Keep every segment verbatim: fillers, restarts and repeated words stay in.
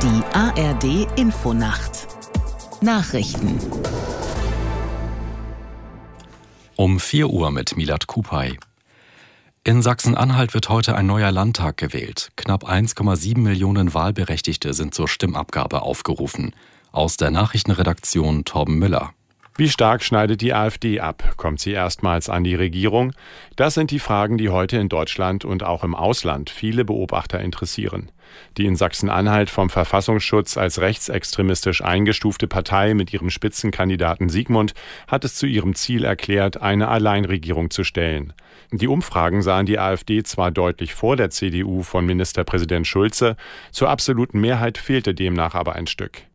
Die A R D-Infonacht Nachrichten Um vier Uhr mit Milad Kupay. In Sachsen-Anhalt wird heute ein neuer Landtag gewählt. Knapp eins Komma sieben Millionen Wahlberechtigte sind zur Stimmabgabe aufgerufen. Aus der Nachrichtenredaktion Torben Müller. Wie stark schneidet die AfD ab? Kommt sie erstmals an die Regierung? Das sind die Fragen, die heute in Deutschland und auch im Ausland viele Beobachter interessieren. Die in Sachsen-Anhalt vom Verfassungsschutz als rechtsextremistisch eingestufte Partei mit ihrem Spitzenkandidaten Sigmund hat es zu ihrem Ziel erklärt, eine Alleinregierung zu stellen. Die Umfragen sahen die AfD zwar deutlich vor der C D U von Ministerpräsident Schulze, zur absoluten Mehrheit fehlte demnach aber ein Stück.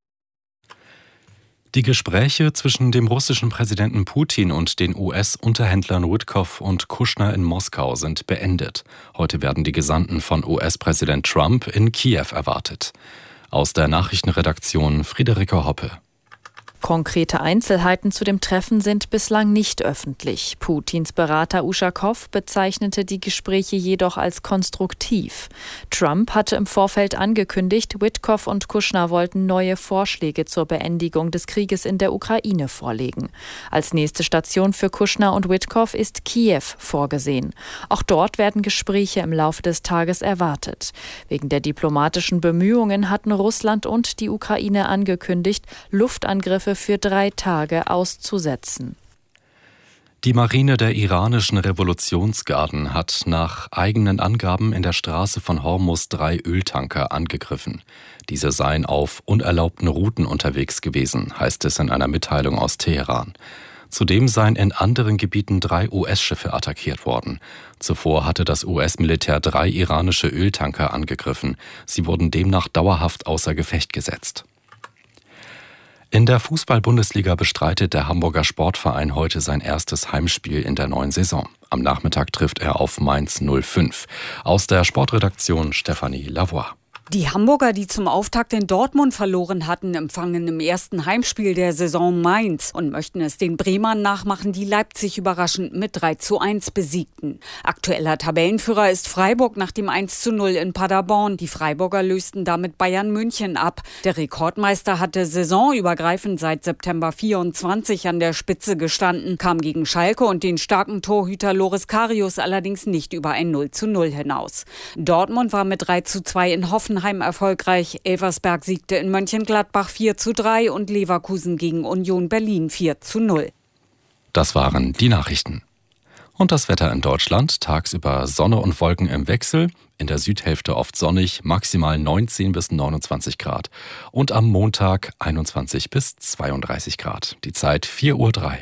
Die Gespräche zwischen dem russischen Präsidenten Putin und den U S-Unterhändlern Witkoff und Kushner in Moskau sind beendet. Heute werden die Gesandten von U S-Präsident Trump in Kiew erwartet. Aus der Nachrichtenredaktion Friederike Hoppe. Konkrete Einzelheiten zu dem Treffen sind bislang nicht öffentlich. Putins Berater Uschakow bezeichnete die Gespräche jedoch als konstruktiv. Trump hatte im Vorfeld angekündigt, Witkoff und Kushner wollten neue Vorschläge zur Beendigung des Krieges in der Ukraine vorlegen. Als nächste Station für Kushner und Witkoff ist Kiew vorgesehen. Auch dort werden Gespräche im Laufe des Tages erwartet. Wegen der diplomatischen Bemühungen hatten Russland und die Ukraine angekündigt, Luftangriffe für drei Tage auszusetzen. Die Marine der iranischen Revolutionsgarden hat nach eigenen Angaben in der Straße von Hormuz drei Öltanker angegriffen. Diese seien auf unerlaubten Routen unterwegs gewesen, heißt es in einer Mitteilung aus Teheran. Zudem seien in anderen Gebieten drei U S-Schiffe attackiert worden. Zuvor hatte das U S-Militär drei iranische Öltanker angegriffen. Sie wurden demnach dauerhaft außer Gefecht gesetzt. In der Fußball-Bundesliga bestreitet der Hamburger Sportverein heute sein erstes Heimspiel in der neuen Saison. Am Nachmittag trifft er auf Mainz null fünf. Aus der Sportredaktion Stefanie Lavoie. Die Hamburger, die zum Auftakt in Dortmund verloren hatten, empfangen im ersten Heimspiel der Saison Mainz und möchten es den Bremern nachmachen, die Leipzig überraschend mit drei zu eins besiegten. Aktueller Tabellenführer ist Freiburg nach dem eins zu null in Paderborn. Die Freiburger lösten damit Bayern München ab. Der Rekordmeister hatte saisonübergreifend seit September vierundzwanzig an der Spitze gestanden, kam gegen Schalke und den starken Torhüter Loris Karius allerdings nicht über ein null zu null hinaus. Dortmund war mit drei zu zwei in Hoffenheim erfolgreich. Elversberg siegte in Mönchengladbach vier zu drei und Leverkusen gegen Union Berlin vier zu null. Das waren die Nachrichten. Und das Wetter in Deutschland: tagsüber Sonne und Wolken im Wechsel, in der Südhälfte oft sonnig, maximal neunzehn bis neunundzwanzig Grad. Und am Montag einundzwanzig bis zweiunddreißig Grad. Die Zeit vier Uhr drei.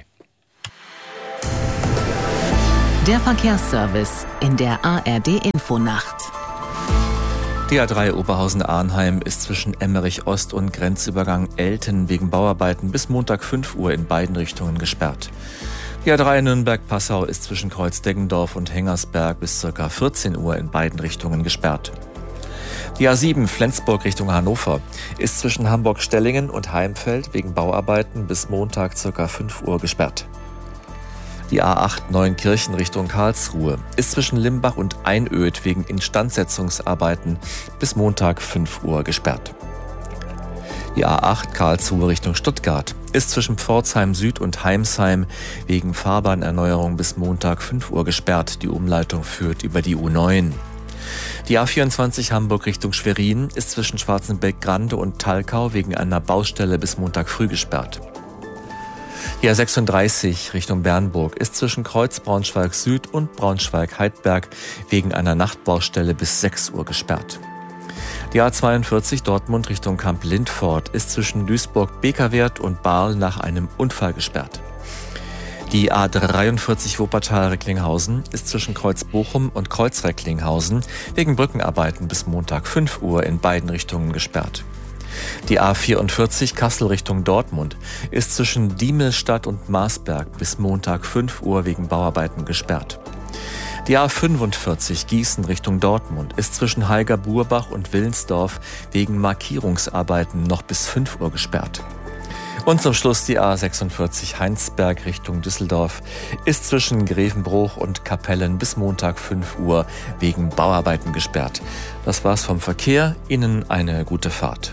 Der Verkehrsservice in der A R D-Infonacht. Die A drei Oberhausen-Arnheim ist zwischen Emmerich Ost und Grenzübergang Elten wegen Bauarbeiten bis Montag fünf Uhr in beiden Richtungen gesperrt. Die A drei Nürnberg-Passau ist zwischen Kreuz-Deggendorf und Hengersberg bis ca. vierzehn Uhr in beiden Richtungen gesperrt. Die A sieben Flensburg Richtung Hannover ist zwischen Hamburg-Stellingen und Heimfeld wegen Bauarbeiten bis Montag ca. fünf Uhr gesperrt. Die A acht Neuenkirchen Richtung Karlsruhe ist zwischen Limbach und Einöd wegen Instandsetzungsarbeiten bis Montag fünf Uhr gesperrt. Die A acht Karlsruhe Richtung Stuttgart ist zwischen Pforzheim Süd und Heimsheim wegen Fahrbahnerneuerung bis Montag fünf Uhr gesperrt. Die Umleitung führt über die U neun. Die A vierundzwanzig Hamburg Richtung Schwerin ist zwischen Schwarzenbeck-Grande und Thalkau wegen einer Baustelle bis Montag früh gesperrt. Die A sechsunddreißig Richtung Bernburg ist zwischen Kreuz Braunschweig Süd und Braunschweig-Heidberg wegen einer Nachtbaustelle bis sechs Uhr gesperrt. Die A zweiundvierzig Dortmund Richtung Kamp-Lindfort ist zwischen Duisburg-Bekerwerth und Baarl nach einem Unfall gesperrt. Die A dreiundvierzig Wuppertal-Recklinghausen ist zwischen Kreuz Bochum und Kreuz Recklinghausen wegen Brückenarbeiten bis Montag fünf Uhr in beiden Richtungen gesperrt. Die A vierundvierzig Kassel Richtung Dortmund ist zwischen Diemelstadt und Marsberg bis Montag fünf Uhr wegen Bauarbeiten gesperrt. Die A fünfundvierzig Gießen Richtung Dortmund ist zwischen Heiger-Burbach und Willensdorf wegen Markierungsarbeiten noch bis fünf Uhr gesperrt. Und zum Schluss die A sechsundvierzig Heinsberg Richtung Düsseldorf ist zwischen Grevenbruch und Kapellen bis Montag fünf Uhr wegen Bauarbeiten gesperrt. Das war's vom Verkehr. Ihnen eine gute Fahrt.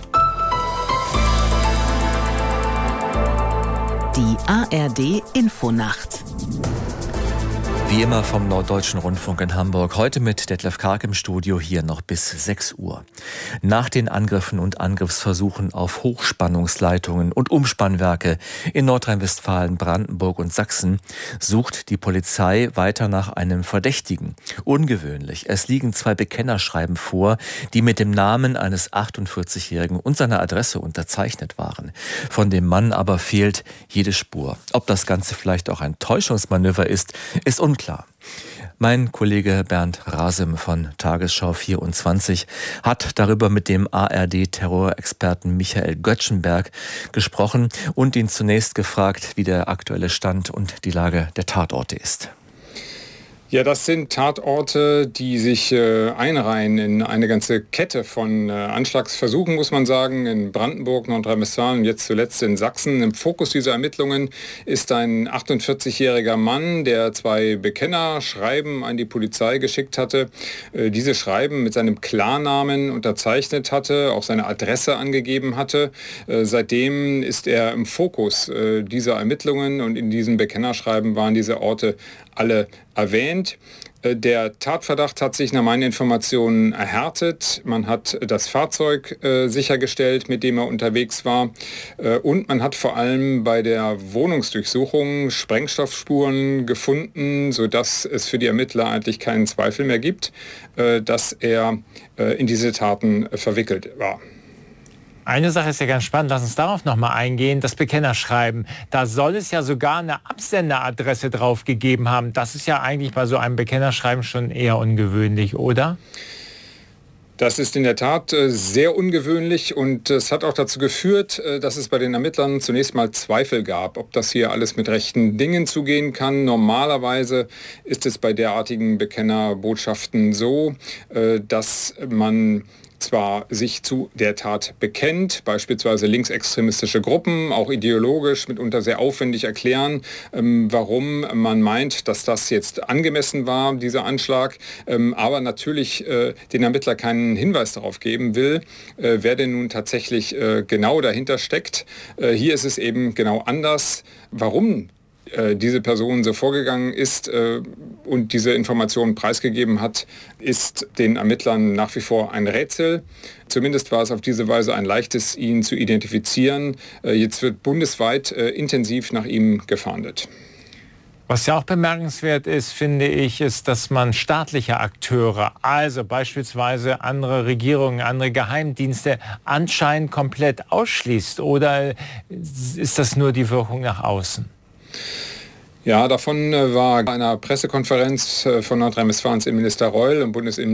Die A R D Infonacht. Wie immer vom Norddeutschen Rundfunk in Hamburg. Heute mit Detlef Karg im Studio, hier noch bis sechs Uhr. Nach den Angriffen und Angriffsversuchen auf Hochspannungsleitungen und Umspannwerke in Nordrhein-Westfalen, Brandenburg und Sachsen sucht die Polizei weiter nach einem Verdächtigen. Ungewöhnlich. Es liegen zwei Bekennerschreiben vor, die mit dem Namen eines achtundvierzigjährigen und seiner Adresse unterzeichnet waren. Von dem Mann aber fehlt jede Spur. Ob das Ganze vielleicht auch ein Täuschungsmanöver ist, ist unklar. Mein Kollege Bernd Rasem von Tagesschau vierundzwanzig hat darüber mit dem A R D-Terrorexperten Michael Göttschenberg gesprochen und ihn zunächst gefragt, wie der aktuelle Stand und die Lage der Tatorte ist. Ja, das sind Tatorte, die sich äh, einreihen in eine ganze Kette von äh, Anschlagsversuchen, muss man sagen, in Brandenburg, Nordrhein-Westfalen und jetzt zuletzt in Sachsen. Im Fokus dieser Ermittlungen ist ein achtundvierzigjähriger Mann, der zwei Bekennerschreiben an die Polizei geschickt hatte. Äh, diese Schreiben mit seinem Klarnamen unterzeichnet hatte, auch seine Adresse angegeben hatte. Äh, seitdem ist er im Fokus äh, dieser Ermittlungen und in diesen Bekennerschreiben waren diese Orte alle erwähnt. Der Tatverdacht hat sich nach meinen Informationen erhärtet. Man hat das Fahrzeug äh, sichergestellt, mit dem er unterwegs war. Äh, und man hat vor allem bei der Wohnungsdurchsuchung Sprengstoffspuren gefunden, sodass es für die Ermittler eigentlich keinen Zweifel mehr gibt, äh, dass er äh, in diese Taten äh, verwickelt war. Eine Sache ist ja ganz spannend, lass uns darauf nochmal eingehen, das Bekennerschreiben. Da soll es ja sogar eine Absenderadresse drauf gegeben haben. Das ist ja eigentlich bei so einem Bekennerschreiben schon eher ungewöhnlich, oder? Das ist in der Tat äh, sehr ungewöhnlich und es hat auch dazu geführt, äh, dass es bei den Ermittlern zunächst mal Zweifel gab, ob das hier alles mit rechten Dingen zugehen kann. Normalerweise ist es bei derartigen Bekennerbotschaften so, äh, dass man zwar sich zu der Tat bekennt, beispielsweise linksextremistische Gruppen, auch ideologisch mitunter sehr aufwendig erklären, ähm, warum man meint, dass das jetzt angemessen war, dieser Anschlag, ähm, aber natürlich äh, den Ermittler keinen Hinweis darauf geben will, äh, wer denn nun tatsächlich äh, genau dahinter steckt. Äh, hier ist es eben genau anders. Warum diese Person so vorgegangen ist äh, und diese Informationen preisgegeben hat, ist den Ermittlern nach wie vor ein Rätsel. Zumindest war es auf diese Weise ein leichtes, ihn zu identifizieren. Äh, jetzt wird bundesweit äh, intensiv nach ihm gefahndet. Was ja auch bemerkenswert ist, finde ich, ist, dass man staatliche Akteure, also beispielsweise andere Regierungen, andere Geheimdienste, anscheinend komplett ausschließt. Oder ist das nur die Wirkung nach außen? Ja, davon war bei einer Pressekonferenz von Nordrhein-Westfalens Innenminister Reul und Bundesinnenminister